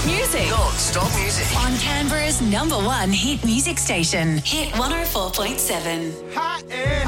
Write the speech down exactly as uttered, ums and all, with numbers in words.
Non-stop music. Non-stop music. On Canberra's number one hit music station. Hit one oh four point seven. Hot air.